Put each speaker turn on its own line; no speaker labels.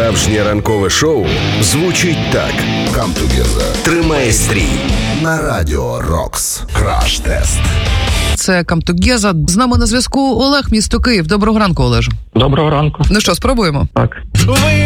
Справжнє ранкове шоу звучить так. Come Together. Тримай стрій. На Радіо Рокс. Краш-тест.
Це Come Together. З нами на зв'язку Олег, місто Київ. Доброго ранку, Олеже.
Доброго ранку.
Ну що, спробуємо?
Так.